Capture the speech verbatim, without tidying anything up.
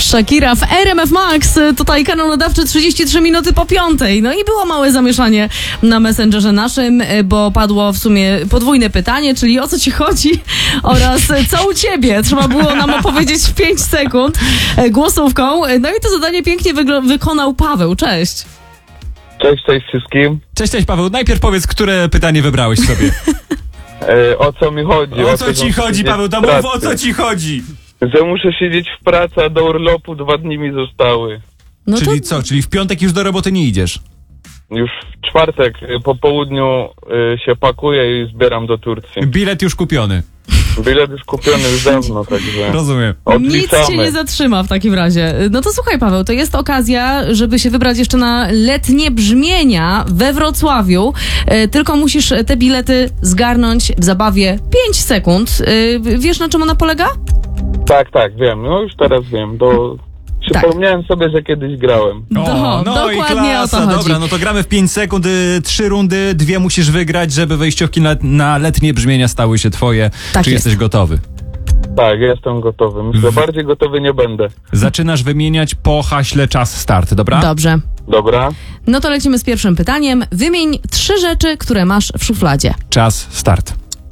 Shakira w R M F Max, tutaj kanał nadawczy trzydzieści trzy minuty po piątej. No i było małe zamieszanie na Messengerze naszym, bo padło w sumie podwójne pytanie, czyli o co ci chodzi oraz co u ciebie. Trzeba było nam opowiedzieć w pięć sekund głosówką. No i to zadanie pięknie wygl- wykonał Paweł. Cześć. Cześć, cześć wszystkim. Cześć, cześć Paweł. Najpierw powiedz, które pytanie wybrałeś sobie. E, o co mi chodzi? O co ci chodzi, Paweł? To mów, o co ci chodzi? Że muszę siedzieć w pracy, a do urlopu dwa dni mi zostały. No Czyli to... co? Czyli w piątek już do roboty nie idziesz? Już w czwartek e, po południu e, się pakuję i zbieram do Turcji. Bilet już kupiony. Bilet już kupiony już dawno, także Rozumiem. Nic cię nie zatrzyma w takim razie. No to słuchaj, Paweł, to jest okazja, żeby się wybrać jeszcze na letnie brzmienia we Wrocławiu. E, tylko musisz te bilety zgarnąć w zabawie pięć sekund. E, wiesz, na czym ona polega? Tak, tak, wiem. No już teraz wiem. Do... Przypomniałem tak. sobie, że kiedyś grałem. Do, O, no dokładnie i klasa. o to chodzi. Dobra, no to gramy w pięć sekund, y, trzy rundy, dwie musisz wygrać, żeby wejściówki na, na letnie brzmienia stały się twoje. Tak Czy jest. jesteś gotowy? Tak, jestem gotowy. Myślę, bardziej gotowy nie będę. Zaczynasz wymieniać po haśle czas start, dobra? Dobrze. Dobra. No to lecimy z pierwszym pytaniem. Wymień trzy rzeczy, które masz w szufladzie. Czas start.